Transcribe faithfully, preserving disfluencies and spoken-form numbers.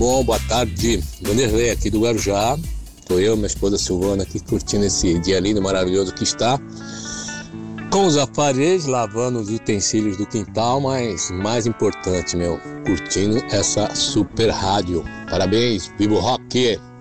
bom? Boa tarde. Vanderlei aqui do Guarujá. Estou eu, minha esposa Silvana aqui curtindo esse dia lindo e maravilhoso que está. Com os aparelhos, lavando os utensílios do quintal, mas mais importante, meu, curtindo essa super rádio. Parabéns, viva o rock!